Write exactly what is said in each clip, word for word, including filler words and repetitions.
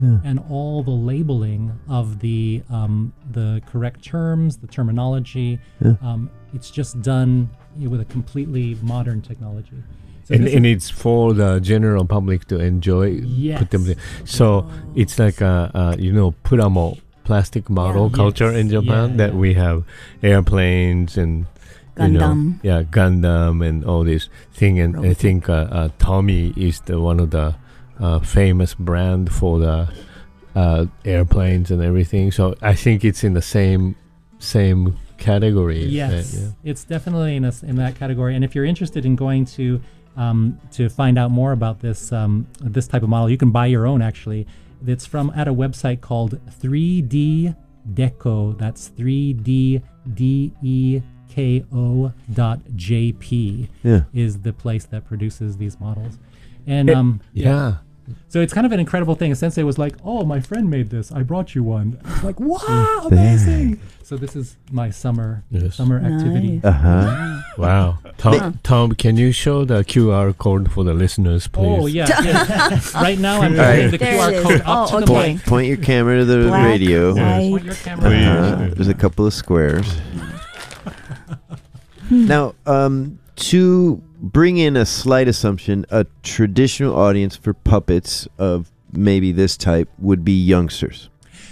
yeah. and all the labeling of the um, the correct terms, the terminology. Yeah. Um, it's just done with a completely modern technology. So and this and is- it's for the general public to enjoy. Yes. Put them there. So it's like a, a you know pramo plastic model Yeah. culture Yes. in Japan Yeah, that yeah. we have airplanes and you know, Gundam. yeah, Gundam and all this thing. And I Robot. think uh, uh, Tommy is the one of the uh, famous brand for the uh, airplanes and everything. So I think it's in the same same category. Yes, Uh, yeah. it's definitely in, a, in that category. And if you're interested in going to um, to find out more about this um, this type of model, you can buy your own. Actually, it's from at a website called three D Deco. That's three D D E K O dot J P Yeah. is the place that produces these models. And It- um, Yeah. so it's kind of an incredible thing. Sensei was like, "Oh, my friend made this. I brought you one." I was like, "Wow, amazing!" So this is my summer Yes. summer activity. Nice. Uh huh. Wow. Tom, Tom, can you show the Q R code for the listeners, please? Oh yeah, yeah. Right now I'm All right. putting the There Q R it is. code up Oh, to the okay. mic. Point your camera to the Black, radio. white. Point your camera. Please. Uh-huh. There's a couple of squares. Now, um, to bring in a slight assumption, a traditional audience for puppets of maybe this type would be youngsters.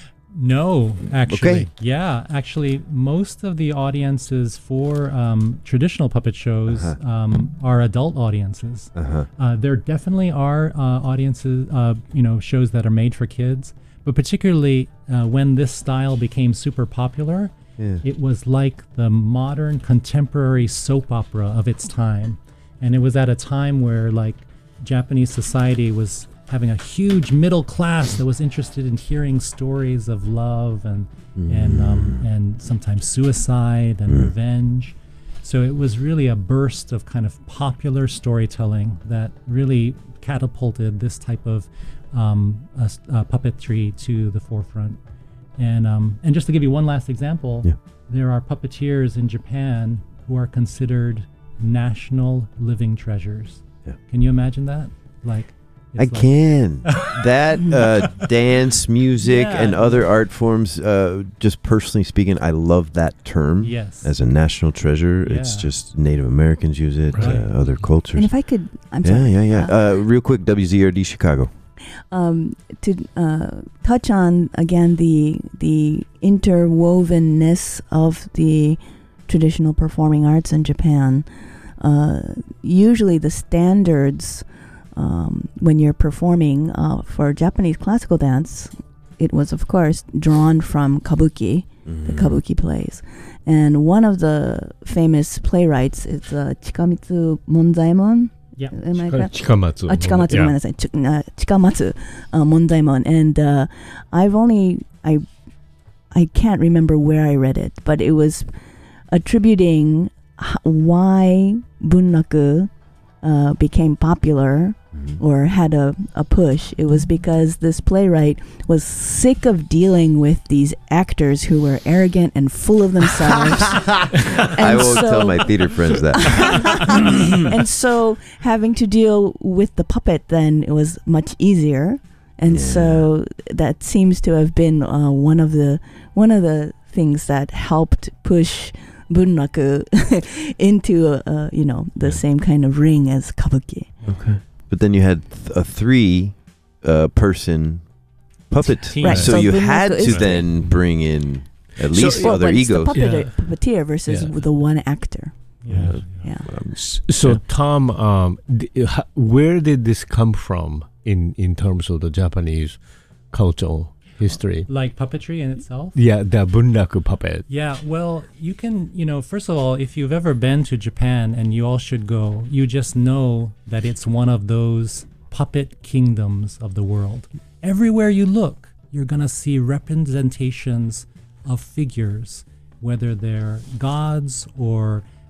No, actually, Okay. yeah, actually, most of the audiences for um, traditional puppet shows Uh-huh. um, are adult audiences. Uh-huh. Uh, there definitely are uh, audiences, uh, you know, shows that are made for kids, but particularly uh, when this style became super popular, Yeah. it was like the modern contemporary soap opera of its time. And it was at a time where like Japanese society was having a huge middle class that was interested in hearing stories of love and and um, and sometimes suicide and revenge. So it was really a burst of kind of popular storytelling that really catapulted this type of um, uh, s- uh, puppetry to the forefront. And um, and just to give you one last example, Yeah. there are puppeteers in Japan who are considered national living treasures. Yeah. Can you imagine that? Like, I it's like- can. That uh, dance, music, Yeah. and other art forms, uh, just personally speaking, I love that term Yes. as a national treasure. It's Yeah. just Native Americans use it, Right. uh, other cultures. And if I could, I'm yeah, sorry. yeah, yeah. Uh, Uh, real quick, W Z R D Chicago. um, to uh, touch on again the the interwovenness of the traditional performing arts in Japan. Uh, usually, the standards um, when you're performing uh, for Japanese classical dance, it was of course drawn from kabuki, the kabuki plays, and one of the famous playwrights is uh, Chikamitsu Monzaemon. Yeah. Am I correct? Chikamatsu. Uh, Chikamatsu, Yeah. ごめんなさい. Ch- uh, Chikamatsu uh, Monzaemon. And uh, I've only, I I can't remember where I read it, but it was attributing h- why bunraku uh, became popular or had a, a push. It was because this playwright was sick of dealing with these actors who were arrogant and full of themselves. I And won't so- tell my theater friends that. and so having to deal with the puppet then it was much easier, and Yeah. so that seems to have been uh, one of the one of the things that helped push bunraku into uh, uh, you know the Yeah. same kind of ring as kabuki. Okay. But then you had th- a three uh, person puppet. Team. Right, So, so you Bunraku had is to the- then bring in at least So- other but it's egos. the puppet, Yeah. puppeteer versus Yeah. the one actor. Yeah. Yeah. Um, S- So Yeah. Tom, um, d- h- where did this come from in in terms of the Japanese cultural history? Like puppetry in itself? Yeah, the bunraku puppet. Yeah, well, you can, you know, first of all, if you've ever been to Japan, and you all should go, you just know that it's one of those puppet kingdoms of the world. Everywhere you look, you're going to see representations of figures, whether they're gods or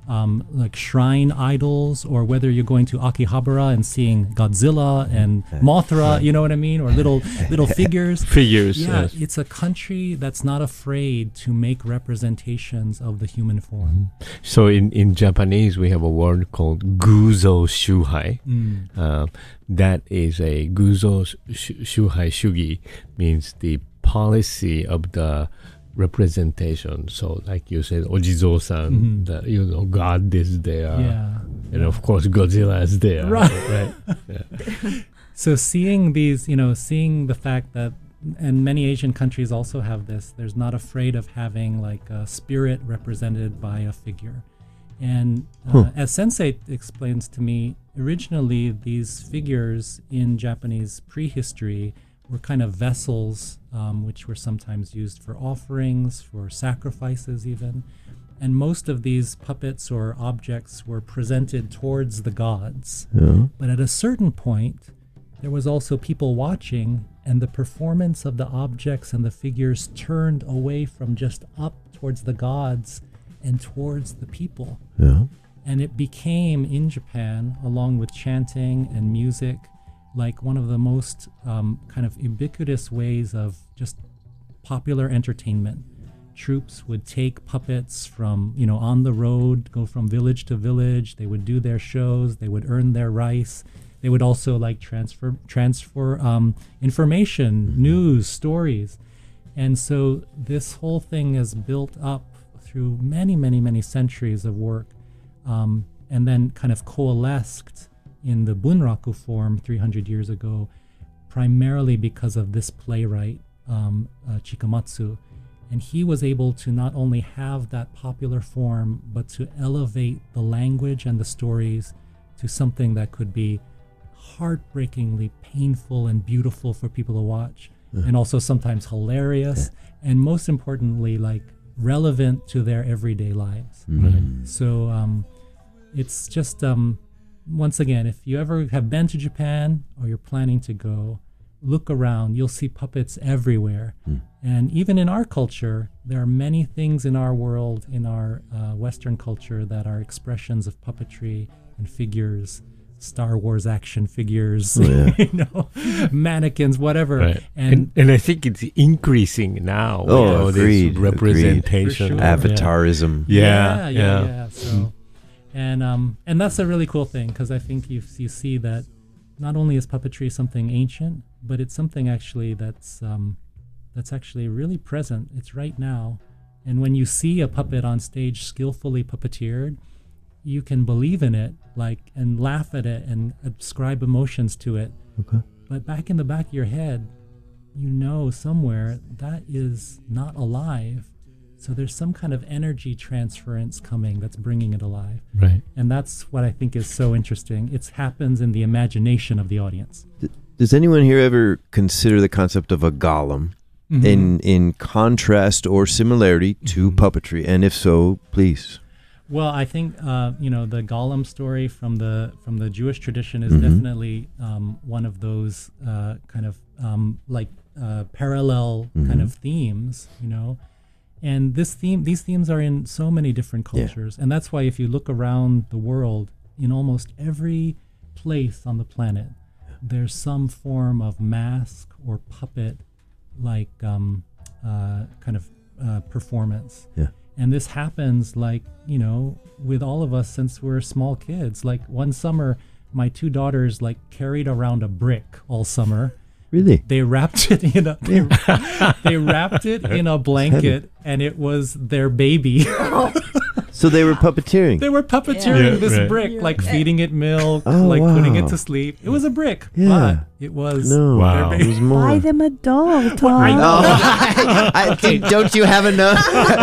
um, like shrine idols, or whether you're going to Akihabara and seeing Godzilla and Mothra, you know what I mean, or little little figures. Figures. Yeah, yes. it's a country that's not afraid to make representations of the human form. So in, in Japanese, we have a word called guzo shuhai. Mm. Uh, that is a guzo sh- shuhai shugi, means the policy of the representation. So like you said, Ojizo-san, Mhm. the, you know, God is there. Yeah. And of course, Godzilla is there. Right. right? Yeah. So seeing these, you know, seeing the fact that, and many Asian countries also have this, there's not afraid of having like a spirit represented by a figure. And uh, Huh. as Sensei explains to me, originally these figures in Japanese prehistory were kind of vessels, um, which were sometimes used for offerings, for sacrifices even. And most of these puppets or objects were presented towards the gods. Yeah. But at a certain point, there was also people watching, and the performance of the objects and the figures turned away from just up towards the gods and towards the people. Yeah. And it became, in Japan, along with chanting and music, like one of the most um, kind of ubiquitous ways of just popular entertainment. Troops would take puppets from, you know, on the road, go from village to village. They would do their shows. They would earn their rice. They would also like transfer transfer um, information, news, stories. And so this whole thing is built up through many, many, many centuries of work, um, and then kind of coalesced in the bunraku form three hundred years ago, primarily because of this playwright, um, uh, Chikamatsu. And he was able to not only have that popular form, but to elevate the language and the stories to something that could be heartbreakingly painful and beautiful for people to watch, Yeah. and also sometimes hilarious, and most importantly, like relevant to their everyday lives. Mm. So um, it's just, um, once again, if you ever have been to Japan or you're planning to go, look around, you'll see puppets everywhere. Mm. And even in our culture, there are many things in our world, in our uh, Western culture, that are expressions of puppetry and figures. Star Wars action figures, Oh, yeah. you know, mannequins, whatever. Right. And, And, and I think it's increasing now. Oh, you know, this agreed, representation. agreed. For sure. Avatarism. Yeah, yeah, yeah. yeah. So, and um, and that's a really cool thing, because I think you you see that not only is puppetry something ancient, but it's something actually that's um, that's actually really present. It's right now, and when you see a puppet on stage skillfully puppeteered, you can believe in it, like, and laugh at it and ascribe emotions to it. Okay. But back in the back of your head, you know somewhere that is not alive. So there's some kind of energy transference coming that's bringing it alive. Right. And that's what I think is so interesting. It happens in the imagination of the audience. Does anyone here ever consider the concept of a golem Mhm. in in contrast or similarity to Mhm. puppetry? And if so, please. Well, I think uh, you know, the golem story from the from the Jewish tradition is Mhm. definitely um, one of those uh, kind of um, like uh, parallel kind Mhm. of themes, you know. And this theme, these themes are in so many different Yeah. cultures, and that's why if you look around the world, in almost every place on the planet, there's some form of mask or puppet, like um, uh, kind of uh, performance. Yeah. And this happens, like, you know, with all of us since we're small kids. Like one summer, my two daughters like carried around a brick all summer. Really? They wrapped it in a they, they wrapped it in a blanket, and it was their baby. So they were puppeteering. They were puppeteering Yeah, this right. brick, like feeding it milk, Oh, like putting it wow. to sleep. It was a brick, Yeah. but it was No, Wow. their it was baby. more. Buy them a doll, Tom. I know. Oh, I think, don't you have enough?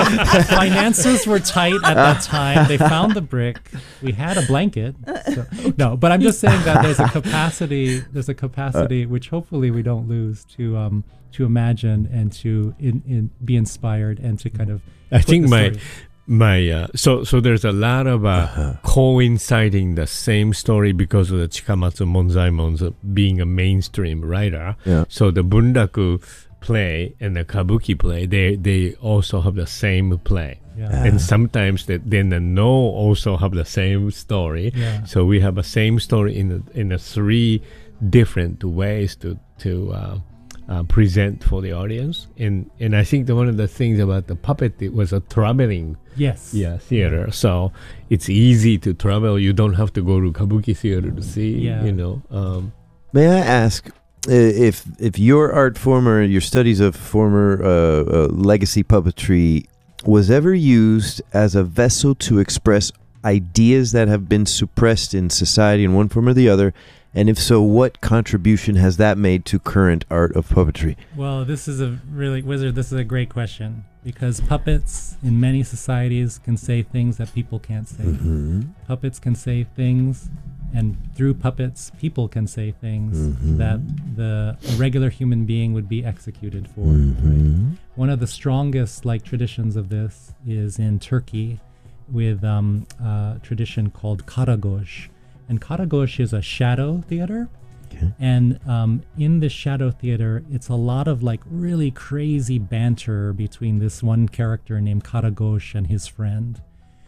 Finances were tight at that time. They found the brick. We had a blanket. So, no, but I'm just saying that there's a capacity. There's a capacity which hopefully we don't lose to um to imagine and to in, in be inspired and to kind of. I put think the my story. my uh, so so there's a lot of uh, Uh-huh. coinciding the same story because of the Chikamatsu Monzaimon's uh, being a mainstream writer. Yeah. So the bunraku play and the kabuki play, they they also have the same play. Yeah. And sometimes the, then the no also have the same story. Yeah. So we have a same story in a, in a three different ways to to uh, uh, present for the audience. And and I think that one of the things about the puppet, it was a traveling Yes. yeah theater. So it's easy to travel. You don't have to go to kabuki theater to see. Yeah. You know. Um, May I ask uh, if if your art form or your studies of former uh, uh, legacy puppetry was ever used as a vessel to express ideas that have been suppressed in society in one form or the other? And if so, what contribution has that made to current art of puppetry? Well, this is a really, Wizard, this is a great question, because puppets in many societies can say things that people can't say. Mm-hmm. Puppets can say things, and through puppets, people can say things Mhm. that the a regular human being would be executed for. Mm-hmm. Right? One of the strongest like traditions of this is in Turkey, with um, a tradition called Karagosh. And Karagosh is a shadow theater. Okay. And um, in this shadow theater, it's a lot of like really crazy banter between this one character named Karagosh and his friend.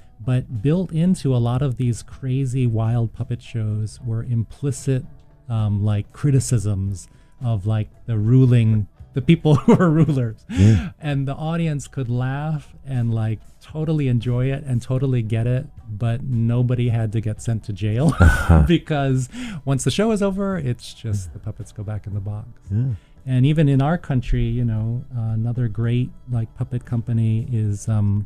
But built into a lot of these crazy wild puppet shows were implicit um, like criticisms of like the ruling, the people who are rulers. Yeah. And the audience could laugh and like totally enjoy it and totally get it, but nobody had to get sent to jail because once the show is over, it's just the puppets go back in the box. Yeah. And even in our country, you know, uh, another great like puppet company is um,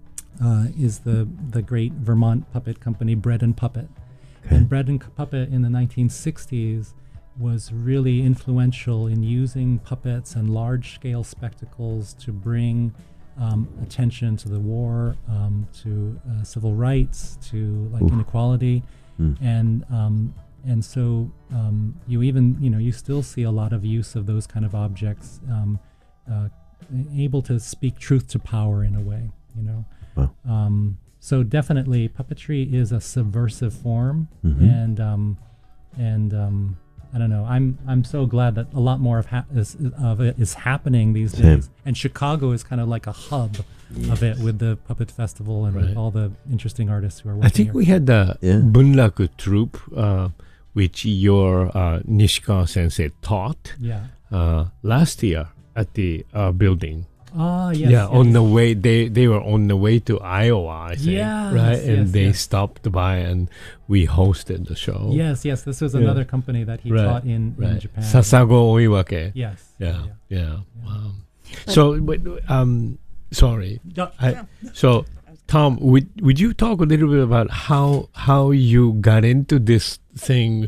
uh, is the the great Vermont puppet company, Bread and Puppet. Okay. And Bread and Puppet in the nineteen sixties was really influential in using puppets and large-scale spectacles to bring um, attention to the war, um, to uh, civil rights, to like Oof. inequality, Mm. and um, and so um, you even you know you still see a lot of use of those kind of objects, um, uh, able to speak truth to power in a way, you know. Wow. Um, so definitely, puppetry is a subversive form, Mhm. and um, and um, I don't know. I'm I'm so glad that a lot more of, ha- is, of it is happening these Same. days. And Chicago is kind of like a hub of it with the puppet festival and with Right. all the interesting artists who are working I think here. we had the Yeah. Bunraku troupe, uh, which your uh, Nishikawa sensei taught yeah. uh, last year at the uh, building. Ah, yes. yeah, on yes. the way they they were on the way to Iowa, I think. Yes, right, and yes, they yes. stopped by and we hosted the show. Yes, yes. This was Yeah. another company that he Right, taught in, in right. Japan. Sasago Oiwake. Yes. Yeah, yeah. Yeah. Um, so, but, um, sorry. Yeah. I, so, Tom, would would you talk a little bit about how how you got into this thing?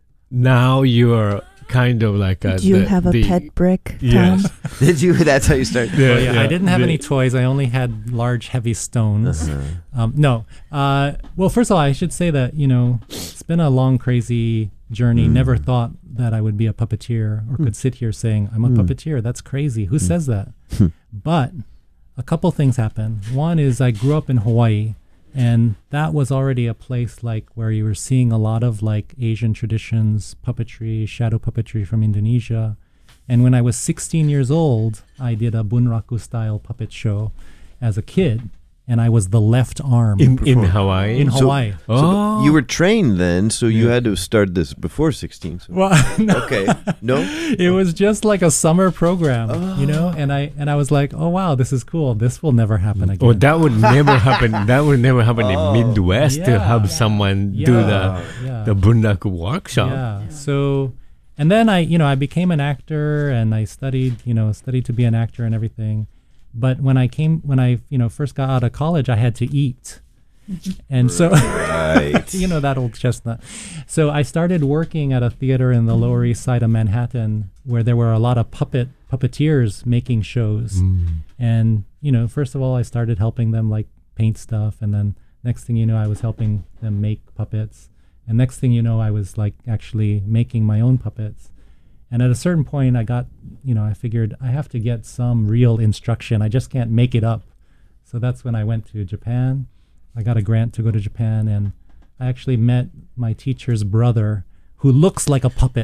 Now you are kind of like a. Do you the- have a the- pet brick, Tom? Yes. Did you? That's how you started. Yeah, Oh, yeah, I didn't have the- any toys. I only had large, heavy stones. Uh-huh. Um, no. Uh, well, first of all, I should say that, you know, it's been a long, crazy journey. Mm. Never thought that I would be a puppeteer or could sit here saying, I'm a Mm. puppeteer. That's crazy. Who says that? Hmm. But a couple things happened. One is I grew up in Hawaii, and that was already a place like where you were seeing a lot of like Asian traditions, puppetry, shadow puppetry from Indonesia. And when I was sixteen years old, I did a Bunraku style puppet show as a kid, and I was the left arm in in Perform. Hawaii. in So- Hawaii. So oh, you were trained then, so you Yeah. had to start this before sixteen. So. Well, no. Okay. No? It was just like a summer program, you know, Oh. and I and I was like, oh wow, this is cool. This will never happen again. Oh, that would never happen. That would never happen Oh. in Midwest to Yeah. have someone do the yeah. the Bunraku workshop. Yeah. So, and then I, you know, I became an actor and I studied, you know, studied to be an actor and everything. But when I came, when I, you know, first got out of college, I had to eat. And so, Right. you know, that old chestnut. So I started working at a theater in the Lower East Side of Manhattan where there were a lot of puppet puppeteers making shows. Mm. And, you know, first of all, I started helping them like paint stuff. And then next thing you know, I was helping them make puppets. And next thing you know, I was like actually making my own puppets. And at a certain point, I got, you know, I figured I have to get some real instruction. I just can't make it up. So that's when I went to Japan. I got a grant to go to Japan. And I actually met my teacher's brother, who looks like a puppet.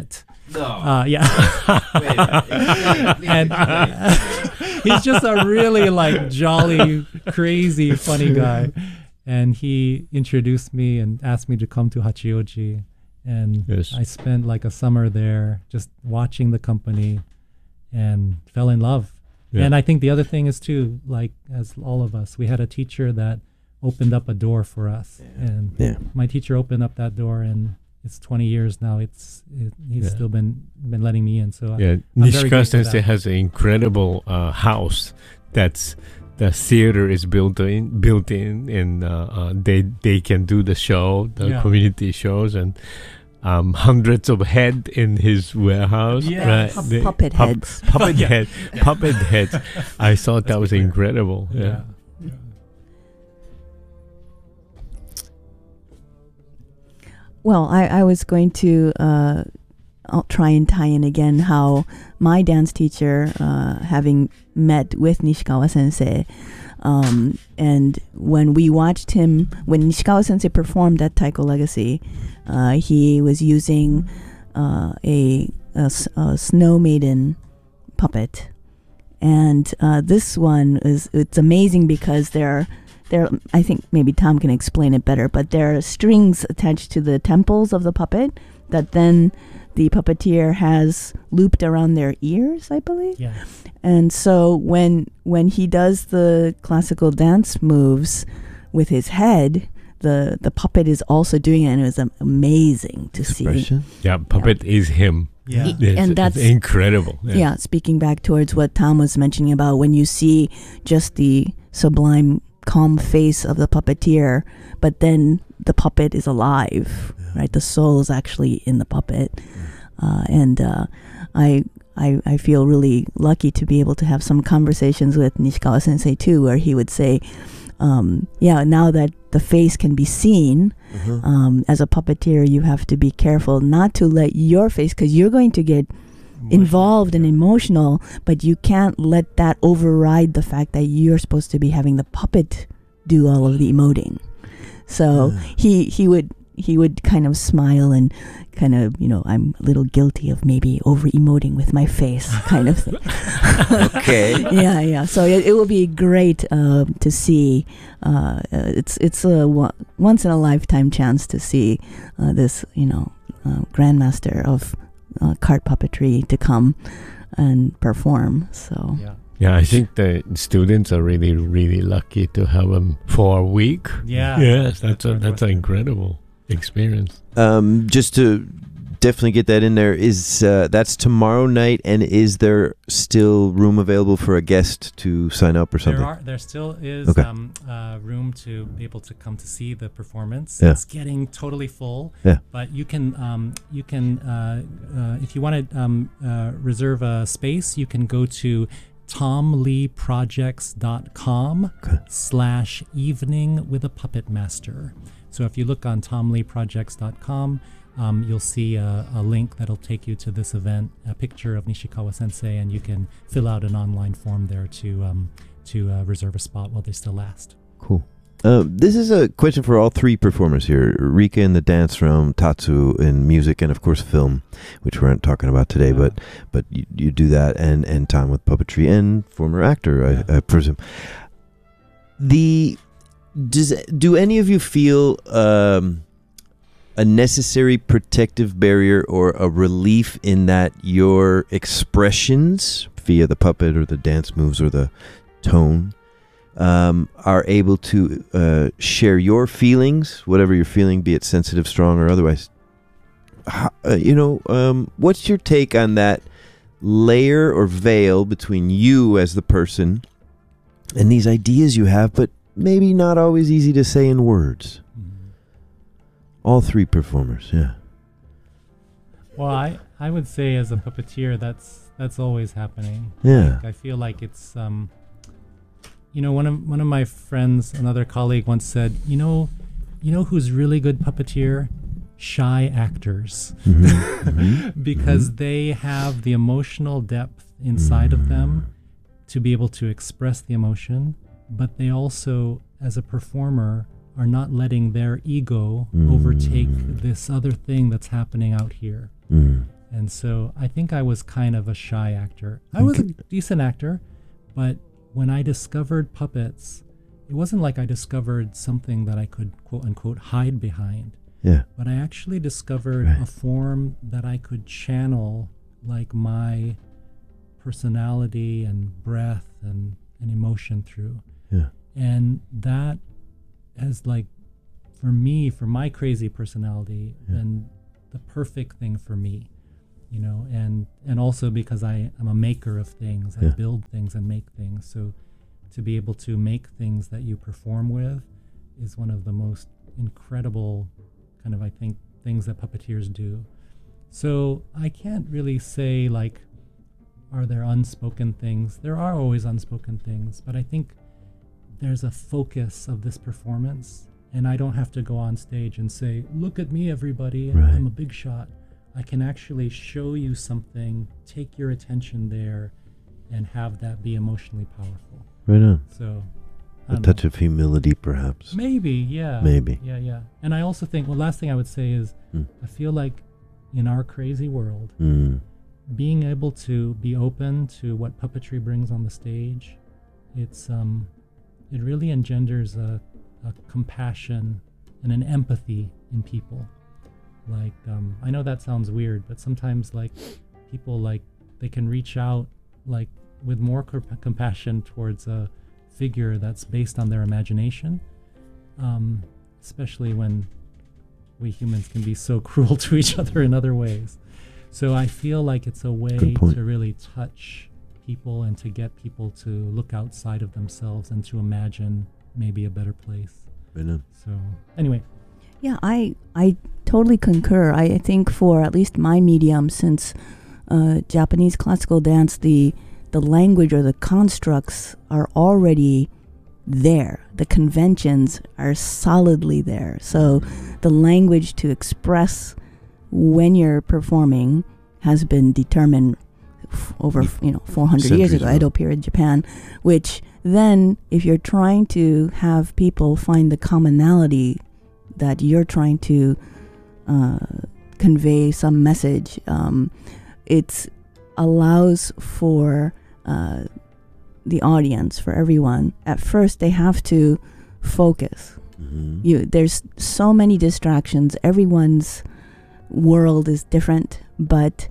No. Uh, yeah. Wait, wait. And he's just a really like jolly, crazy, funny guy. And he introduced me and asked me to come to Hachioji. And Yes. I spent like a summer there just watching the company and fell in love. Yeah. And I think the other thing is too, like as all of us, we had a teacher that opened up a door for us. And Yeah. my teacher opened up that door, and it's twenty years now. It's it, he's Yeah. still been been letting me in. So I- Yeah, I'm very Nishikawa grateful for Sensei that. has an incredible uh, house that's the theater is built in, built in, and uh, uh, they they can do the show, the Yeah. community shows, and um, hundreds of head in his warehouse. Yeah. right? Pu- They- puppet pup- heads. puppet Yeah. head, puppet heads. I thought that was be clear. incredible. Yeah. Yeah. Well, I, I was going to uh, I'll try and tie in again how my dance teacher, uh, having met with Nishikawa Sensei, um, and when we watched him, when Nishikawa Sensei performed at Taiko Legacy, uh, he was using uh, a, a s- a Snow Maiden puppet. And uh, this one is it's amazing because there, there. I think maybe Tom can explain it better. But there are strings attached to the temples of the puppet that then the puppeteer has looped around their ears, I believe. Yeah. And so when when he does the classical dance moves with his head, the the puppet is also doing it, and it was um, amazing to see. Expression. Yeah, puppet is him. Yeah. He- It's, and it's that's incredible. yeah. Speaking back towards what Tom was mentioning about when you see just the sublime, calm face of the puppeteer, but then the puppet is alive, right? The soul is actually in the puppet, uh, and uh, I, I I feel really lucky to be able to have some conversations with Nishikawa Sensei too, where he would say, um, "Yeah, now that the face can be seen." Uh-huh. Um, as a puppeteer, you have to be careful not to let your face, because you're going to get involved and emotional, but you can't let that override the fact that you're supposed to be having the puppet do all of the emoting. So Yeah. he he would he would kind of smile and kind of, you know, I'm a little guilty of maybe over emoting with my face kind of thing. Okay. yeah, yeah. So it, it will be great uh, to see. Uh, uh, it's it's a wa- once in a lifetime chance to see uh, this, you know, uh, grandmaster of uh, card puppetry to come and perform. So Yeah. Yeah, I think the students are really, really lucky to have him for a week. Yeah. Yes, that's a That's that's an worth it. incredible experience. Um, just to definitely get that in there, is uh, that's tomorrow night, and is there still room available for a guest to sign up or something? There are there still is Okay. um, uh, room to be able to come to see the performance. Yeah. It's getting totally full. Yeah. But you can um, you can uh, uh, if you want to um, uh, reserve a space, you can go to tom lee projects dot com Okay. slash evening with a puppet master. So if you look on tom lee projects dot com, um, you'll see a, a link that'll take you to this event, a picture of Nishikawa Sensei, and you can fill out an online form there to um, to uh, reserve a spot while they still last. Cool. Um, this is a question for all three performers here: Rika in the dance realm, Tatsu in music, and of course film, which we aren't talking about today. Yeah. But but you, you do that, and and Tom with puppetry, and former actor, Yeah. I, I presume. The does do any of you feel um, a necessary protective barrier or a relief in that your expressions via the puppet or the dance moves or the tone um, are able to uh, share your feelings, whatever you're feeling, be it sensitive, strong, or otherwise? How, uh, you know, um, what's your take on that layer or veil between you as the person and these ideas you have, but maybe not always easy to say in words? All three performers, yeah. Well, I, I would say as a puppeteer, that's that's always happening. Yeah. Like, I feel like it's, um, you know, one of one of my friends, another colleague, once said, you know, you know who's really good puppeteer? Shy actors, Mhm. Mhm. because they have the emotional depth inside of them to be able to express the emotion, but they also, as a performer, are not letting their ego Mm. overtake this other thing that's happening out here. Mm. And so I think I was kind of a shy actor. I was a decent actor, but when I discovered puppets, it wasn't like I discovered something that I could quote unquote hide behind. Yeah. But I actually discovered Right. a form that I could channel like my personality and breath and, and emotion through. Yeah. And that has like, for me, for my crazy personality, Yeah. been the perfect thing for me, you know, and, and also because I am a maker of things, I Yeah. build things and make things. So to be able to make things that you perform with is one of the most incredible kind of, I think, things that puppeteers do. So I can't really say like, are there unspoken things? There are always unspoken things, but I think there's a focus of this performance, and I don't have to go on stage and say, look at me, everybody, Right. I'm a big shot. I can actually show you something, take your attention there, and have that be emotionally powerful. Right on. So I A don't touch know. of humility, perhaps. Maybe, yeah. Maybe. Yeah, yeah. And I also think, well, last thing I would say is, Hmm. I feel like in our crazy world, Mm. being able to be open to what puppetry brings on the stage, it's um, it really engenders a, a compassion and an empathy in people. Like, um, I know that sounds weird, but sometimes like people like they can reach out like with more comp- compassion towards a figure that's based on their imagination, um, especially when we humans can be so cruel to each other in other ways. So I feel like it's a way Good point. to really touch people and to get people to look outside of themselves and to imagine maybe a better place. Right on. So anyway, Yeah, I I totally concur. I, I think for at least my medium, since uh, Japanese classical dance, the the language or the constructs are already there. The conventions are solidly there. So the language to express when you're performing has been determined f- over you know four hundred years Centuries ago, ago. Edo period Japan, which then if you're trying to have people find the commonality that you're trying to uh, convey some message, um, it allows for uh, the audience, for everyone. At first, they have to focus. Mm-hmm. You, there's so many distractions. Everyone's world is different, but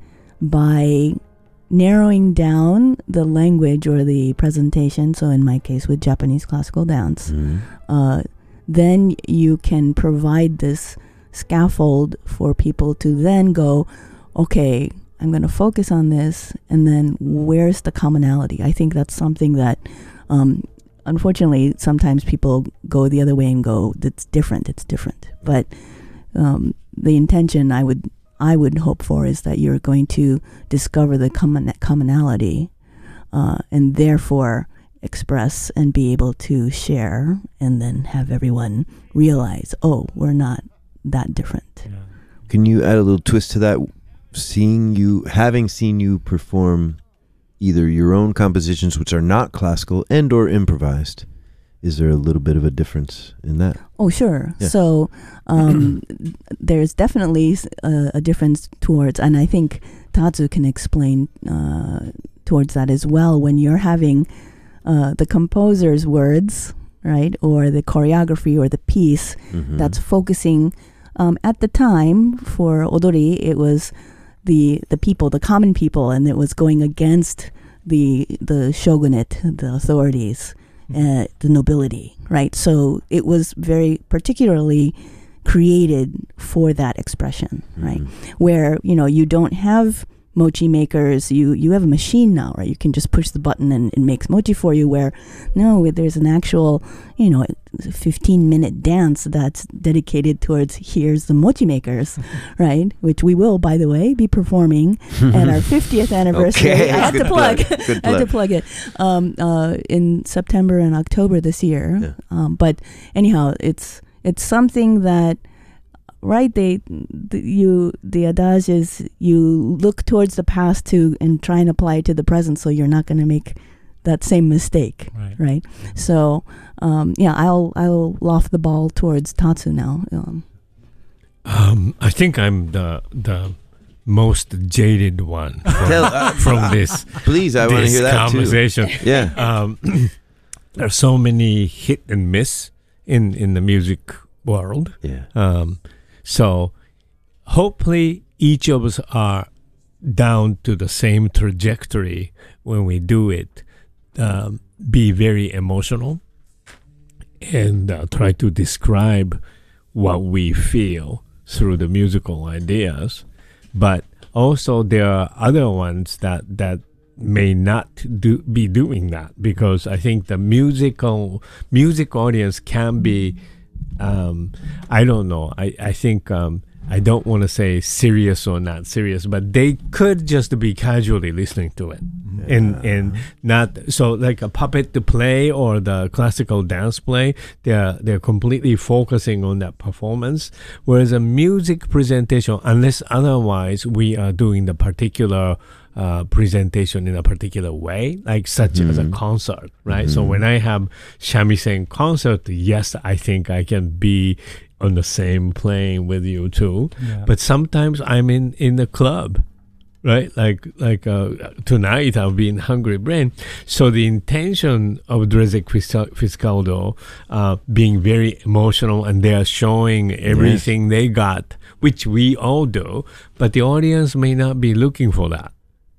by narrowing down the language or the presentation, so in my case with Japanese classical dance, Mm-hmm. uh, then you can provide this scaffold for people to then go, okay, I'm going to focus on this, and then where's the commonality? I think that's something that, um, unfortunately, sometimes people go the other way and go, "That's different. It's different." But um, the intention I would I would hope for is that you're going to discover the common commonality, uh, and therefore express and be able to share, and then have everyone realize, oh, we're not that different. yeah. Can you add a little twist to that? Seeing you, having seen you perform either your own compositions, which are not classical and or improvised, is there a little bit of a difference in that? Oh, sure. Yeah. So um, there's definitely a, a difference towards, and I think Tatsu can explain uh, towards that as well. When you're having uh, the composer's words, right, or the choreography or the piece Mm-hmm. that's focusing, um, at the time for Odori, it was the the people, the common people, and it was going against the the shogunate, the authorities, uh, the nobility, right? So it was very particularly created for that expression, right? Mhm. Where, you know, you don't have mochi makers, you you have a machine now, right? You can just push the button and it makes mochi for you, where no, there's an actual, you know, fifteen minute dance that's dedicated towards here's the mochi makers, right? Which we will, by the way, be performing at our fiftieth anniversary. Okay, I had good to plug. plug, good I had to plug. plug it um, uh, in September and October this year. Yeah. Um, but anyhow, it's it's something that, right? They, the, you, the adage is you look towards the past to and try and apply it to the present, so you're not going to make that same mistake, Right. right? So, um, yeah, I'll I'll loft the ball towards Tatsu now. Um, Um, I think I'm the the most jaded one from, Tell- uh, from this, Please, I want to this hear that too. conversation. Yeah. Um, there are so many hit and miss in, in the music world. Yeah. Um, so hopefully each of us are down to the same trajectory when we do it. Um, be very emotional and uh, try to describe what we feel through the musical ideas. But also there are other ones that, that may not do, be doing that, because I think the musical music audience can be, um, I don't know, I, I think um, I don't want to say serious or not serious, but they could just be casually listening to it. Yeah. And and not so like a puppet to play or the classical dance play, they're they're completely focusing on that performance. Whereas a music presentation, unless otherwise we are doing the particular uh, presentation in a particular way, like such mm-hmm. as a concert, right? Mm-hmm. So when I have shamisen concert, yes, I think I can be on the same plane with you too. Yeah. But sometimes I'm in, in the club, right? Like like uh, tonight I'll be in Hungry Brain. So the intention of Dresek Fiscaldo uh, being very emotional, and they are showing everything yes. they got, which we all do, but the audience may not be looking for that.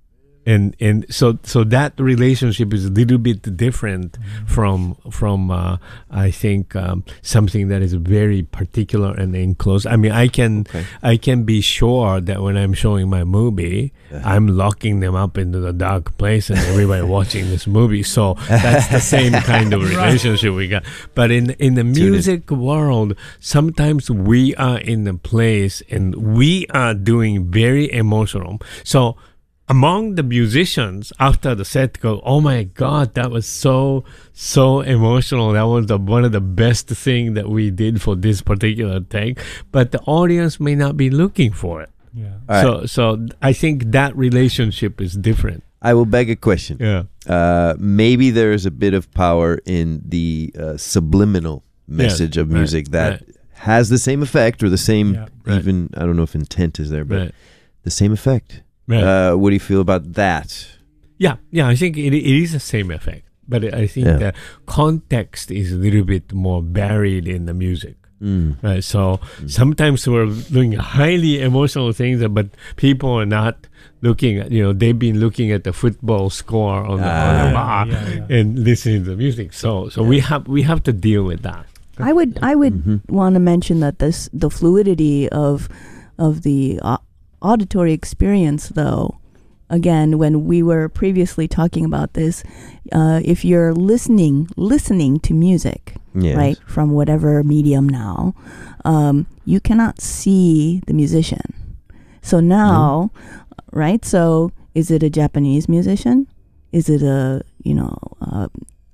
And and so so that relationship is a little bit different mm-hmm. from from uh, I think um, something that is very particular and enclosed. I mean, I can okay. I can be sure that when I'm showing my movie, yeah. I'm locking them up into the dark place and everybody watching this movie. So that's the same kind of relationship we got. But in in the music world, sometimes we are in the place and we are doing very emotional. So among the musicians, after the set, go, oh my God, that was so, so emotional. That was the, one of the best things that we did for this particular take. But the audience may not be looking for it. Yeah. So, right. so I think that relationship is different. I will beg a question. Yeah. Uh, maybe there is a bit of power in the uh, subliminal message yeah, of music right, that right. has the same effect, or the same, yeah, right. even, I don't know if intent is there, but right. the same effect. Right. Uh, what do you feel about that? Yeah, yeah, I think it, it is the same effect, but I think yeah. the context is a little bit more buried in the music. Mm. Right, so mm. sometimes we're doing highly emotional things, but people are not looking at, you know, they've been looking at the football score on the, ah. on the bar yeah, yeah, yeah. and listening to the music. So, so yeah. we have we have to deal with that. I would I would mm-hmm. want to mention that this the fluidity of of the uh, auditory experience, though, again, when we were previously talking about this, uh, if you're listening listening to music, yes. right, from whatever medium now, um, you cannot see the musician. So now, mm. right, so is it a Japanese musician? Is it a, you know, uh,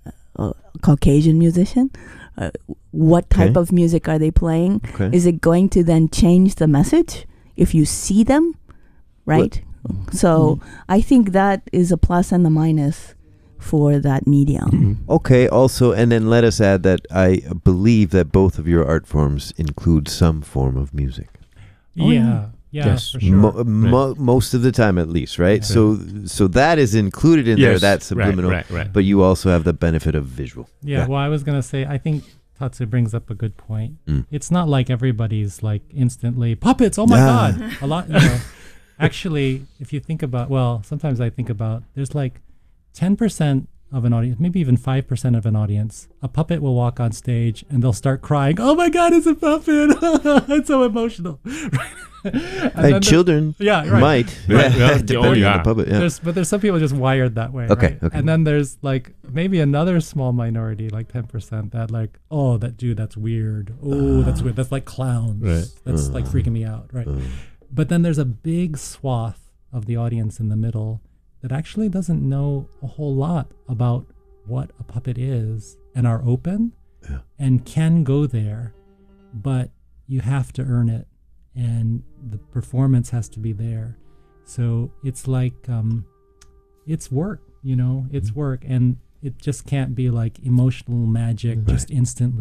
a Caucasian musician? Uh, what type okay. of music are they playing? Okay. Is it going to then change the message if you see them, right? What? So mm. I think that is a plus and a minus for that medium. Mm-hmm. Okay, also, and then let us add that I believe that both of your art forms include some form of music. Oh, yeah, yeah, yes. for sure. Mo- mo- most of the time, at least, right? Yeah. So, so that is included in yes. there. That's subliminal, right, right, right. but you also have the benefit of visual. Yeah, yeah. Well, I was gonna say, I think Tatsu brings up a good point. Mm. It's not like everybody's like instantly puppets. Oh my Ah. God, a lot. You know, actually, if you think about, well, sometimes I think about there's like ten percent of an audience, maybe even five percent of an audience. A puppet will walk on stage and they'll start crying. Oh my God, it's a puppet! It's so emotional. and And children the, yeah, right. might. Right, Yeah, yeah. depending Oh, on yeah. the puppet. Yeah. There's, but there's some people just wired that way. Okay, right? okay. And then there's like maybe another small minority, like ten percent, that like, oh, that dude, that's weird. Oh, Uh, that's weird. That's like clowns. Right. That's Uh, like freaking me out. Right. Uh, But then there's a big swath of the audience in the middle that actually doesn't know a whole lot about what a puppet is and are open Yeah. and can go there, but you have to earn it and the performance has to be there. So it's like, um, it's work, you know, it's work, and it just can't be like emotional magic Right. just instantly.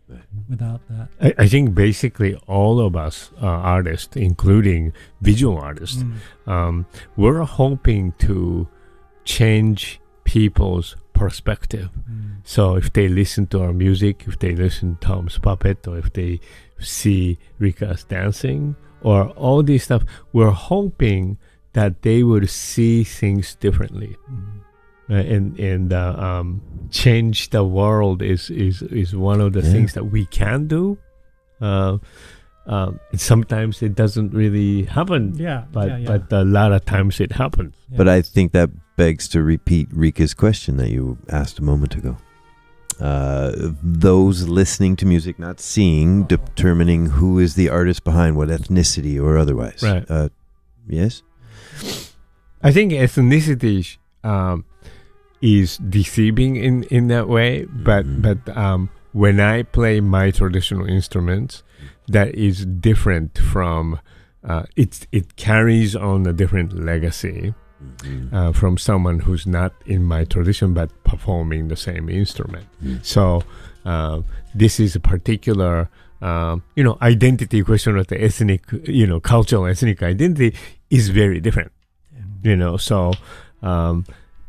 without that. I, I think basically all of us uh, artists, including visual artists, Mm. um, we're hoping to change people's perspective. Mm. So if they listen to our music, if they listen to Tom's Puppet, or if they see Rika's dancing, or all these stuff, we're hoping that they would see things differently. Mm. Uh, and and uh, um, change the world is, is, is one of the Yeah. things that we can do. Uh, um, and sometimes it doesn't really happen, Yeah, but yeah, yeah. but a lot of times it happens. Yeah. But I think that begs to repeat Rika's question that you asked a moment ago. Uh, those listening to music, not seeing, determining who is the artist behind what ethnicity or otherwise. Right. Uh, yes? I think ethnicity um, is deceiving in, in that way, but Mhm. but um, when I play my traditional instruments, that is different from uh, it. It carries on a different legacy Mhm. uh, from someone who's not in my tradition but performing the same instrument. Mhm. So uh, this is a particular. Um, you know, identity question of the ethnic, you know, cultural ethnic identity is very different. You know, so um,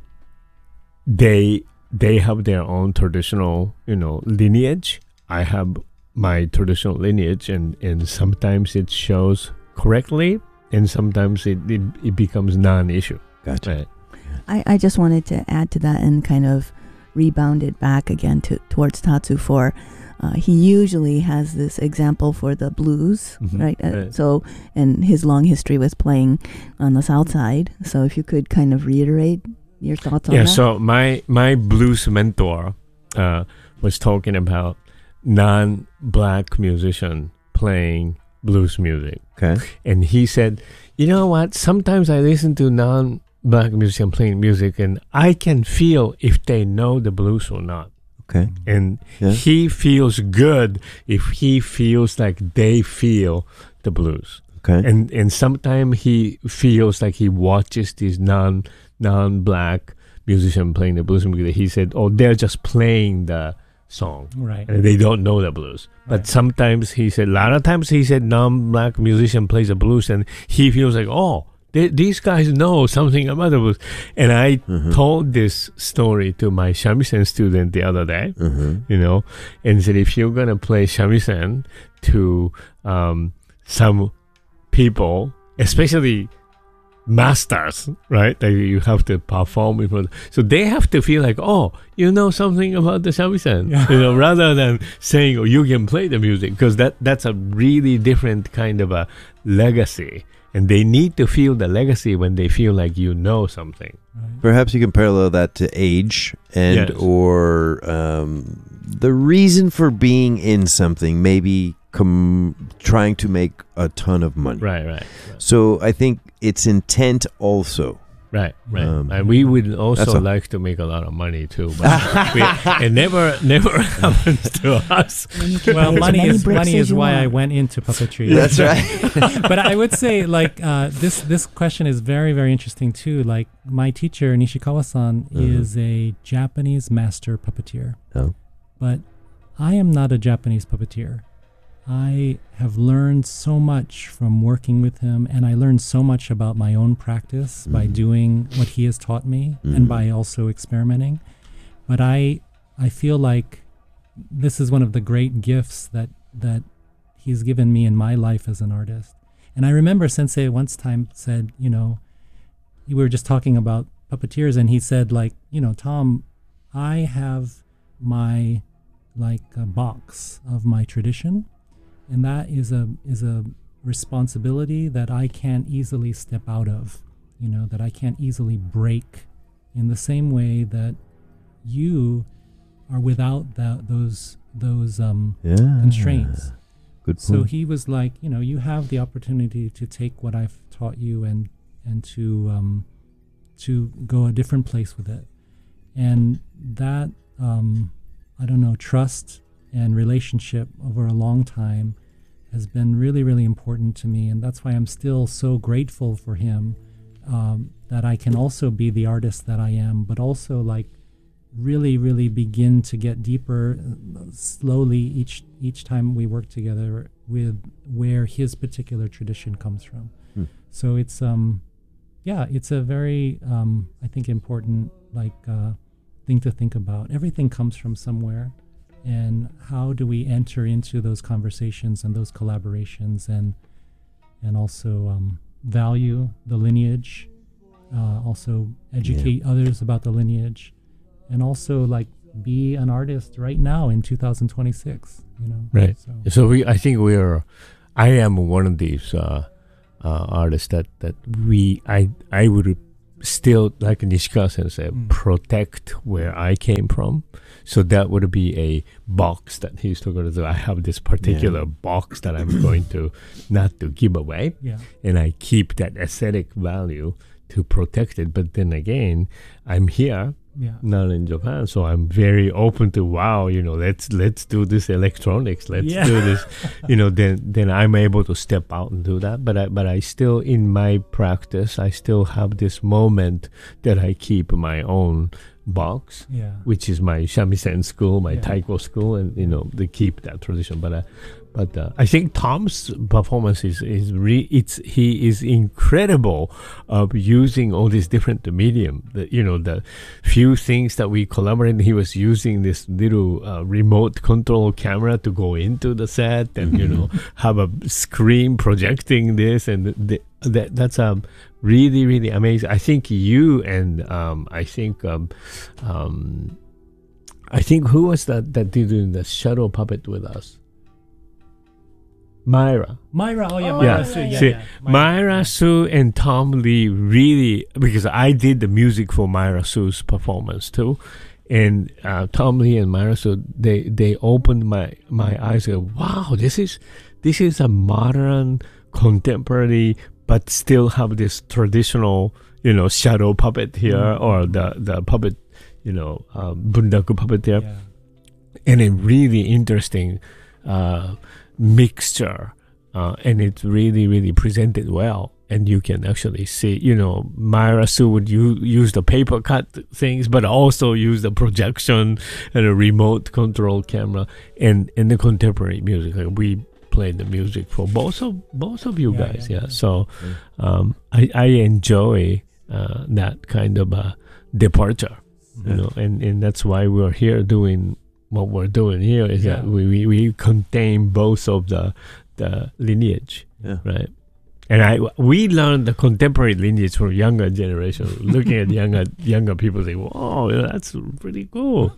they they have their own traditional, you know, lineage. I have my traditional lineage, and, and sometimes it shows correctly, and sometimes it it, it becomes non-issue. Gotcha. Right. I, I just wanted to add to that and kind of rebound it back again to towards Tatsu for uh, he usually has this example for the blues, Mhm. right? Uh, Right. So, and his long history with playing on the South Side. So, if you could kind of reiterate your thoughts on Yeah. that. So my my blues mentor uh, was talking about non-black musician playing blues music. Okay. And he said, you know what? Sometimes I listen to non-black musician playing music, and I can feel if they know the blues or not. Okay. And Yeah. he feels good if he feels like they feel the blues. Okay. And and sometimes he feels like he watches these non non-black musician playing the blues music. He said, oh, they're just playing the song. Right. And they don't know the blues. But Right. sometimes he said, a lot of times he said non-black musician plays the blues, and he feels like, oh, they, these guys know something about the blues. And I Mhm. told this story to my shamisen student the other day, Mhm. you know, and said, if you're going to play shamisen to um, some people, especially masters, right? That you have to perform in front. So they have to feel like, oh, you know something about the shamisen, Yeah. you know, rather than saying, oh, you can play the music, because that that's a really different kind of a legacy, and they need to feel the legacy when they feel like you know something. Right. Perhaps you can parallel that to age and Yes. or um, the reason for being in something, maybe com- trying to make a ton of money. Right, right, right, So I think it's intent also. right. right. Um, and we would That's also all. like to make a lot of money too, but we, it never, never happens to us. And you can Well, put as money many is bricks money as is you why I want. went into puppetry. That's right. But I would say, like, uh, this this question is very, very interesting too. Like, my teacher Nishikawa-san Mhm. is a Japanese master puppeteer, Oh. but I am not a Japanese puppeteer. I have learned so much from working with him, and I learned so much about my own practice by Mhm. doing what he has taught me Mhm. and by also experimenting. But I I feel like this is one of the great gifts that that he's given me in my life as an artist. And I remember Sensei once time said, you know, we were just talking about puppeteers, and he said, like, you know, Tom, I have my like a box of my tradition, and that is a is a responsibility that I can't easily step out of, you know, that I can't easily break, in the same way that you are without that those those um Yeah. constraints. Good point. So he was like, you know, you have the opportunity to take what I've taught you and and to um, to go a different place with it, and that um, I don't know, trust and relationship over a long time has been really, really important to me, and that's why I'm still so grateful for him, um, that I can also be the artist that I am, but also like really, really begin to get deeper uh, slowly each each time we work together with where his particular tradition comes from. Hmm. So it's um, yeah, it's a very um, I think important like uh, thing to think about. Everything comes from somewhere, and how do we enter into those conversations and those collaborations and and also um, value the lineage, uh, also educate yeah. others about the lineage, and also like be an artist right now in two thousand twenty-six, you know. Right. So, so we, I think we are, I am one of these uh, uh, artists that, that we, I, I would still, like Nishikawa sensei, mm. protect where I came from. So that would be a box that he's talking about. I have this particular yeah. box that I'm going to not to give away. Yeah. And I keep that aesthetic value to protect it. But then again, I'm here, yeah. not in Japan. So I'm very open to, wow, you know, let's let's do this electronics. Let's yeah. do this. You know, then then I'm able to step out and do that. But I, but I still, in my practice, I still have this moment that I keep my own box, yeah. which is my shamisen school, my yeah. taiko school, and you know they keep that tradition. But uh, but uh, I think Tom's performance is is re- it's he is incredible of using all these different medium. The, you know the few things that we collaborated. He was using this little uh, remote control camera to go into the set and you know have a screen projecting this, and the, that that's um really really amazing. I think you and um I think um um I think who was that that did the shadow puppet with us? Myra. Myra, oh yeah, Oh, Myra yeah. Sue, yeah, See, yeah. Myra Sue and Tom Lee really, because I did the music for Myra Sue's performance too, and uh, Tom Lee and Myra Sue, they they opened my my eyes. And, wow, this is this is a modern, contemporary, but still have this traditional, you know, shadow puppet here mm-hmm. or the the puppet, you know, um, bunraku puppet there, Yeah. and a really interesting uh, mixture, uh, and it's really really presented well. And you can actually see, you know, Myra Sue would u- use the paper cut things, but also use the projection and a remote control camera, and in the contemporary music, like we played the music for both of both of you Yeah, guys. yeah, Yeah, yeah. so um, I I enjoy uh, that kind of a departure, you Yeah. know, and, and that's why we're here doing what we're doing here. Is Yeah. that we, we we contain both of the the lineage, Yeah. right? And I we learned the contemporary lineage from younger generation. Looking at younger younger people, say, "Whoa, that's pretty cool."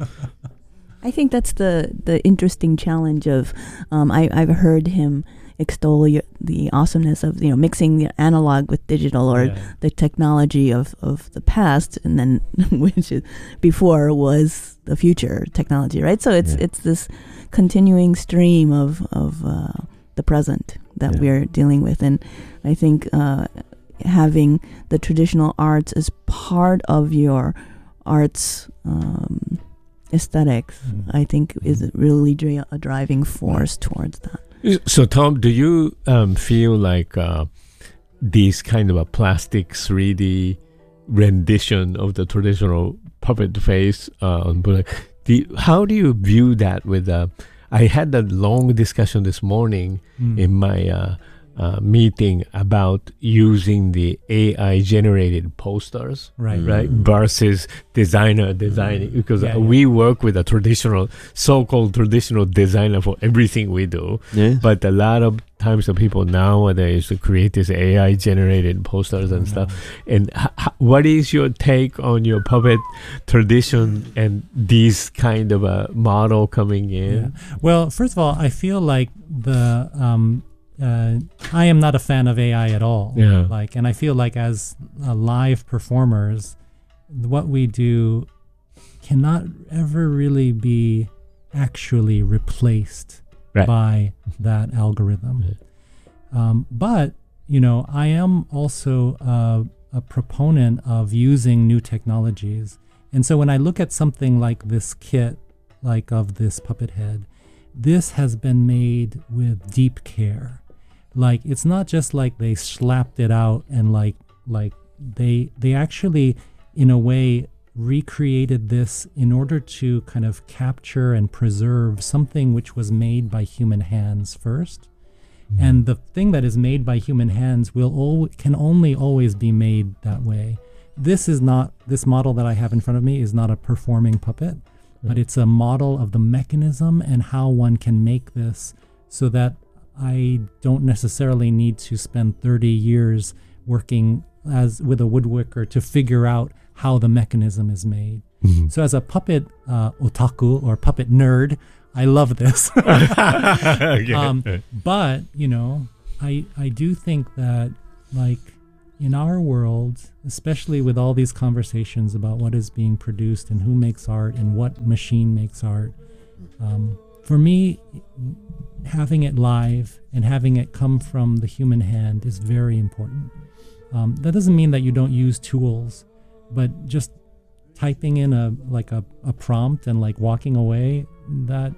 I think that's the the interesting challenge of um, I, I've heard him extol y- the awesomeness of you know mixing the analog with digital or Yeah. the technology of, of the past, and then which is before was the future technology, right? So it's Yeah. it's this continuing stream of of uh, the present that Yeah. we're dealing with, and I think uh, having the traditional arts as part of your arts um, aesthetics, Mm. I think is really dri- a driving force towards that. So, Tom, do you um, feel like uh, these kind of a plastic three D rendition of the traditional puppet face uh, on Buddha, do you- how do you view that with uh, I had a long discussion this morning Mm. in my uh, uh, meeting about using the A I generated posters, Right. Mm. right, versus designer designing, because Yeah, uh, yeah. we work with a traditional, so-called traditional designer for everything we do. Yeah. But a lot of times the people nowadays to create these A I generated posters and stuff. And h- h- what is your take on your puppet tradition and these kind of a model coming Yeah. in? Well, first of all, I feel like the um, uh, I am not a fan of A I at all. Yeah. Like, and I feel like as uh, live performers, what we do cannot ever really be actually replaced Right. by that algorithm. Right. Um, but you know, I am also uh, a proponent of using new technologies. And so when I look at something like this kit, like of this puppet head, this has been made with deep care. Like, it's not just like they slapped it out and like like they they actually in a way recreated this in order to kind of capture and preserve something which was made by human hands first. Mm-hmm. And the thing that is made by human hands will al- can only always be made that way. This is not, this model that I have in front of me is not a performing puppet, mm-hmm. but it's a model of the mechanism and how one can make this so that I don't necessarily need to spend thirty years working as with a woodworker to figure out how the mechanism is made. Mm-hmm. So as a puppet uh, otaku or puppet nerd, I love this. Okay. um, but, you know, I I do think that, like, in our world, especially with all these conversations about what is being produced and who makes art and what machine makes art, um, for me, having it live and having it come from the human hand is very important. Um, that doesn't mean that you don't use tools, but just typing in a like a, a prompt and like walking away, that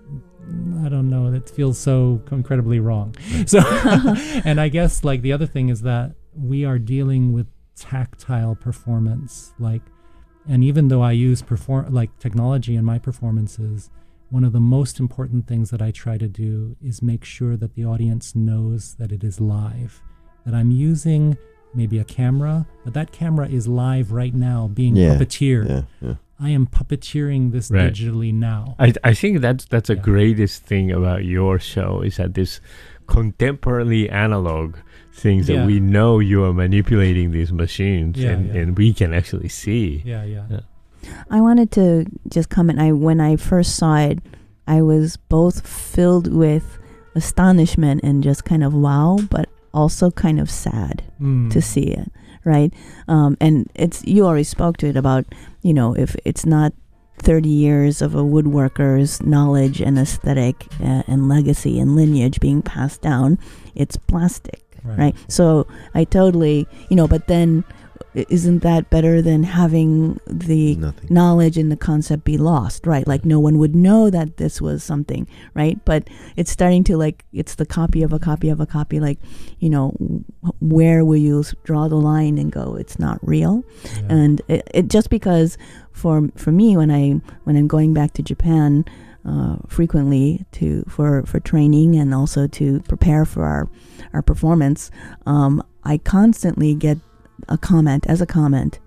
I don't know, that feels so incredibly wrong. So, and I guess like the other thing is that we are dealing with tactile performance, like, and even though I use perform like technology in my performances, one of the most important things that I try to do is make sure that the audience knows that it is live, that I'm using maybe a camera, but that camera is live right now being Yeah, puppeteered. Yeah, yeah. I am puppeteering this Right. digitally now. I I think that's that's the Yeah. greatest thing about your show is that this contemporary analog things Yeah. that we know you are manipulating these machines Yeah, and, yeah. and we can actually see. Yeah, yeah. Yeah. I wanted to just comment. I when I first saw it, I was both filled with astonishment and just kind of wow, but also kind of sad Mm. to see it, right? Um, and it's you already spoke to it about, you know, if it's not thirty years of a woodworker's knowledge and aesthetic uh, and legacy and lineage being passed down, it's plastic, Right. right? So I totally, you know, but then i- isn't that better than having the Nothing. knowledge and the concept be lost, right? Like no one would know that this was something, right? But it's starting to like, it's the copy of a copy of a copy. Like, you know, w- where will you s- draw the line and go, it's not real? Yeah. And it, it just because for for me, when I when I'm going back to Japan uh, frequently to for for training and also to prepare for our our performance, um, I constantly get a comment as a comment.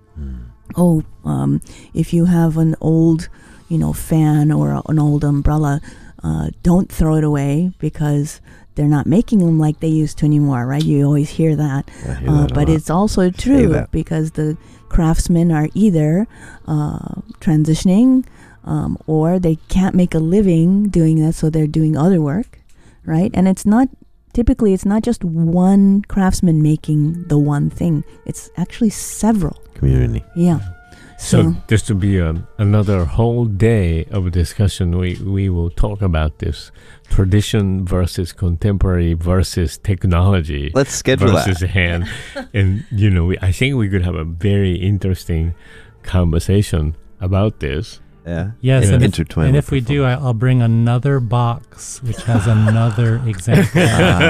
Oh, um, if you have an old, you know, fan or an old umbrella, uh, don't throw it away because they're not making them like they used to anymore, right? You always hear that. I hear Uh, that a but lot. it's also true that. because the craftsmen are either uh, transitioning um, or they can't make a living doing that, so they're doing other work, right? And it's not, typically, it's not just one craftsman making the one thing. It's actually several. Community. Yeah. So So, just to be um, another whole day of discussion, we, we will talk about this tradition versus contemporary versus technology Let's schedule versus that. hand. And, you know, we, I think we could have a very interesting conversation about this. Yeah. Yes, Yeah. and if, Intertwined and with if we do, I, I'll bring another box which has another example.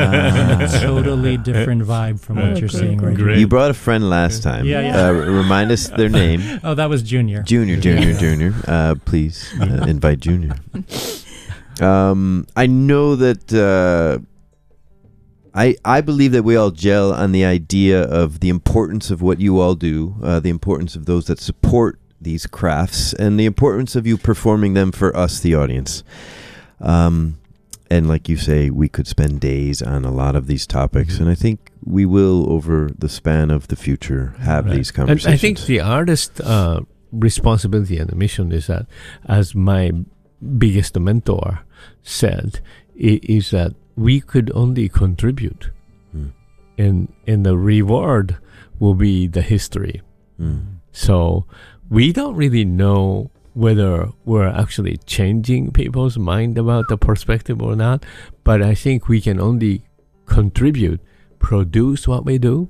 Ah. Totally different vibe from what Oh, you're cool, seeing cool. right Great. now. You brought a friend last time. Yeah, yeah. Uh, remind us their name. Oh, that was Junior. Junior, Junior, Junior. Uh, please uh, invite Junior. Um, I know that uh, I I believe that we all gel on the idea of the importance of what you all do, uh, the importance of those that support these crafts, and the importance of you performing them for us, the audience. Um, and like you say, we could spend days on a lot of these topics, Mhm. and I think we will, over the span of the future, have Right. these And conversations. I think the artist uh, responsibility and the mission is that, as my biggest mentor said, i- is that we could only contribute, Mm. and and the reward will be the history. Mm. So we don't really know whether we're actually changing people's mind about the perspective or not, but I think we can only contribute, produce what we do,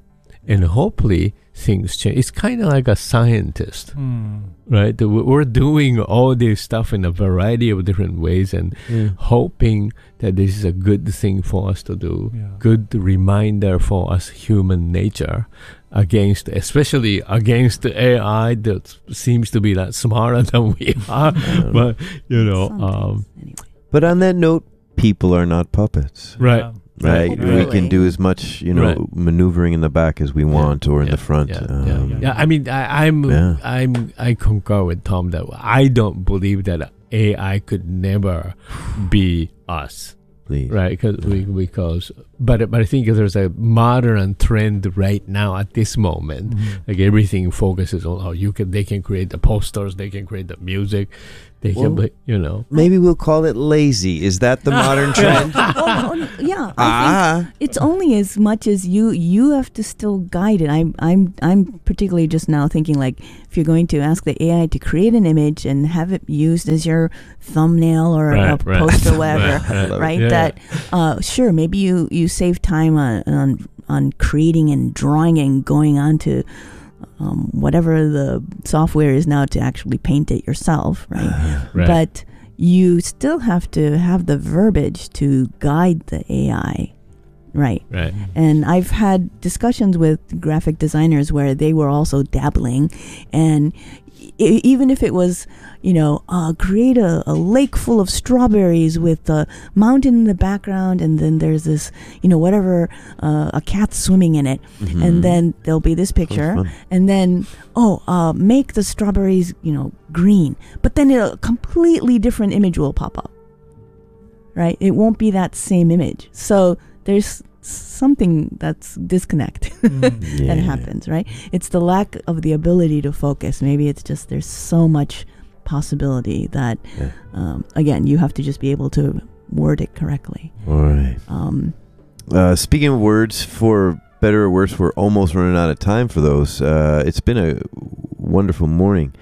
and hopefully things change. It's kind of like a scientist, Mm. right? The- We're doing all this stuff in a variety of different ways and Yeah. hoping that this is a good thing for us to do, Yeah. good reminder for us human nature against, especially against the A I that seems to be that smarter than we are. But, you know, Some um, things, anyway. But on that note, people are not puppets. right. Yeah. Right, Hopefully. we can do as much, you know, Right. maneuvering in the back as we want, or in yeah, the front. Yeah, um, yeah, yeah. Yeah, I mean, I, I'm, Yeah. I'm, I concur with Tom that I don't believe that A I could never be us, Please. right? Because we, because, but but I think there's a modern trend right now at this moment. Mhm. Like everything focuses on how you can, they can create the posters, they can create the music, they can, Well, be, you know. Maybe we'll call it lazy. Is that the modern trend? oh, oh, yeah, I Ah, think it's only as much as you you have to still guide it. I'm I'm I'm particularly just now thinking, like, if you're going to ask the A I to create an image and have it used as your thumbnail or a Right, right. poster, whatever, Right, right. right? Yeah, that uh, sure, maybe you you save time on on on creating and drawing and going on to um, whatever the software is now to actually paint it yourself, right? Right. But you still have to have the verbiage to guide the A I, right? Right. And I've had discussions with graphic designers where they were also dabbling, and e- even if it was, you know, uh, create a, a lake full of strawberries with a mountain in the background, and then there's this, you know, whatever, uh, a cat swimming in it, Mhm. and then there'll be this Sounds picture, fun. and then oh, uh, make the strawberries, you know, green, but then a completely different image will pop up, right? It won't be that same image. So there's something that's disconnect Mm. that Yeah. happens, right? It's the lack of the ability to focus. Maybe it's just there's so much possibility that, Yeah. um, again, you have to just be able to word it correctly. All right. Um, Uh, speaking of words, for better or worse, we're almost running out of time for those. Uh, it's been a wonderful morning.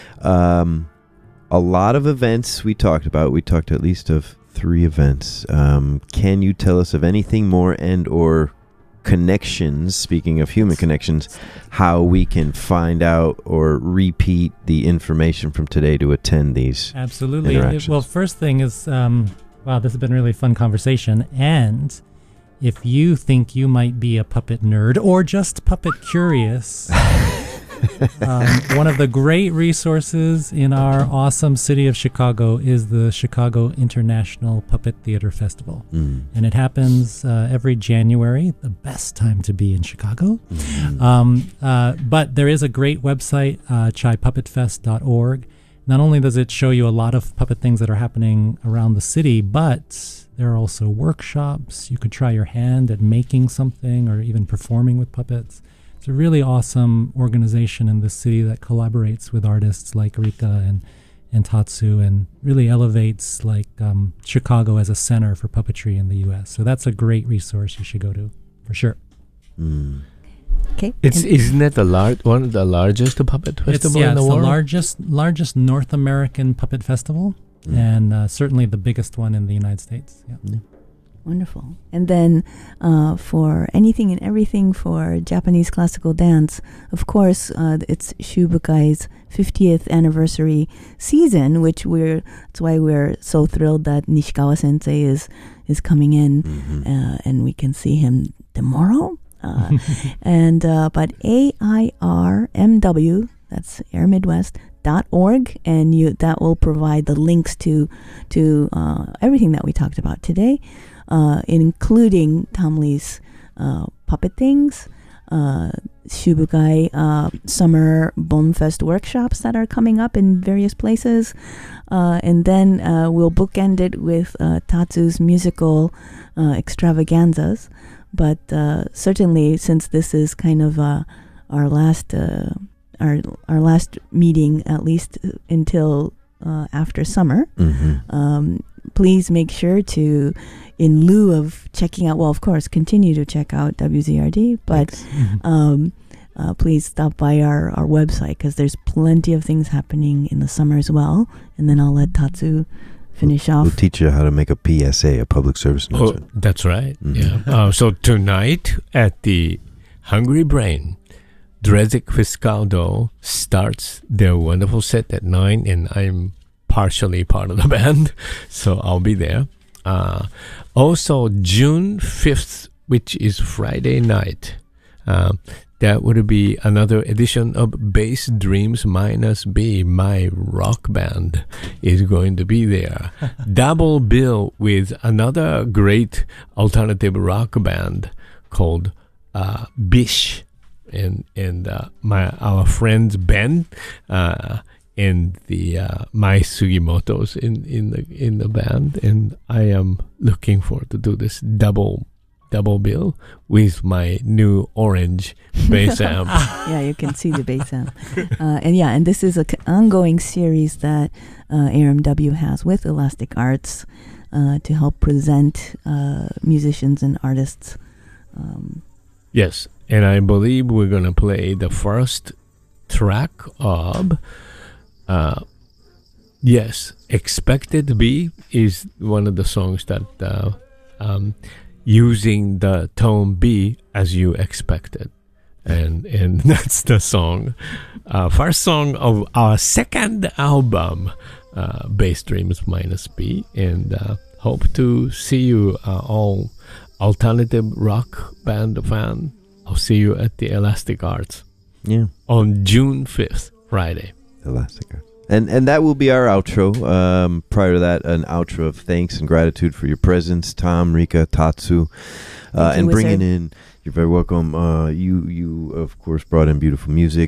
Um, a lot of events we talked about. We talked at least of three events. Um, can you tell us of anything more and or connections, speaking of human connections, how we can find out or repeat the information from today to attend these? Absolutely. It- interactions. well, first thing is, um, wow, this has been a really fun conversation. And if you think you might be a puppet nerd or just puppet curious, um, one of the great resources in our awesome city of Chicago is the Chicago International Puppet Theater Festival. Mm. And it happens uh, every January, the best time to be in Chicago. Mm. Um, uh, but there is a great website, uh, chai puppet fest dot org. Not only does it show you a lot of puppet things that are happening around the city, but there are also workshops. You could try your hand at making something or even performing with puppets. It's a really awesome organization in the city that collaborates with artists like Rika and, and Tatsu and really elevates like um, Chicago as a center for puppetry in the U S. So that's a great resource you should go to for sure. Mm. okay. It's And- isn't that the lar- one of the largest puppet It's, festival yeah, in the it's world? the largest largest North American puppet festival, Mm. and uh, certainly the biggest one in the United States. Yeah. Wonderful. And then uh, for anything and everything for Japanese classical dance, of course, uh, it's Shubukai's fiftieth anniversary season, which we're, that's why we're so thrilled that Nishikawa Sensei is, is coming in, Mhm. uh, and we can see him tomorrow. Uh, and, uh, but A I R M W, that's Air Midwest, dot org, and you that will provide the links to to uh, everything that we talked about today, uh, including Tom Lee's uh, puppet things, uh, Shubukai uh, summer Bonfest workshops that are coming up in various places, uh, and then uh, we'll bookend it with uh, Tatsu's musical uh, extravaganzas. But uh, certainly, since this is kind of uh, our last. Uh, Our, our last meeting, at least until uh, after summer. Mhm. Um, please make sure to, in lieu of checking out, well, of course, continue to check out W Z R D, but um, uh, please stop by our, our website because there's plenty of things happening in the summer as well. And then I'll let Tatsu finish We'll off. teach you how to make a P S A, a public service Oh, announcement. that's right. Mhm. Yeah. Uh, so tonight at the Hungry Brain. Dresik Fiscaldo starts their wonderful set at nine, and I'm partially part of the band, so I'll be there. Uh, also, June fifth, which is Friday night, uh, that would be another edition of Bass Dreams Minus B. My rock band is going to be there. Double bill with another great alternative rock band called uh, Bish, and and uh, my our friends Ben uh, and the uh, my Sugimotos in in the in the band, and I am looking forward to do this double. double bill with my new orange bass amp. Yeah, you can see the bass amp. Uh, and yeah, and this is an ongoing series that uh, A R M W has with Elastic Arts uh, to help present uh, musicians and artists. Um, yes, and I believe we're going to play the first track of, uh, yes, Expected B is one of the songs that uh, um, using the tone B as you expected, and and that's the song, uh, first song of our second album, uh, Bass Dreams Minus B, and uh, hope to see you uh, all alternative rock band fan. I'll see you at the Elastic Arts, Yeah, on June fifth, Friday. Elastic Arts. And and that will be our outro. Um, prior to that, an outro of thanks and gratitude for your presence, Tom, Rika, Tatsu, uh, you, and bringing Wizard. in. You're very welcome. Uh, you you of course brought in beautiful music,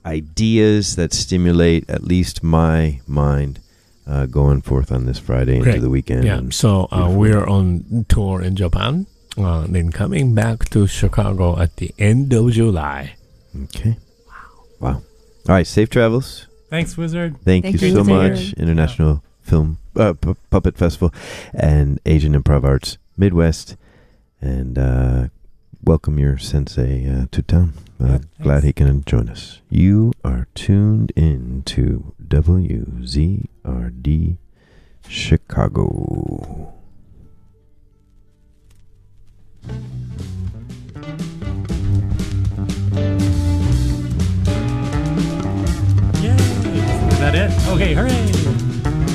ideas that stimulate at least my mind, uh, going forth on this Friday into Great. the weekend. Yeah, And so uh, beautiful. we're on tour in Japan, uh, then coming back to Chicago at the end of July. Okay. Wow. Wow. All right. Safe travels. Thanks, Wizard. Thank, Thank you, you, so Wizard. much, International Film uh, P- Puppet Festival and Asian Improv Arts Midwest, and uh, welcome your sensei uh, to town. Uh, Yeah, glad thanks. he can join us. You are tuned in to W Z R D Chicago. Yay! Is that it? Okay, hooray!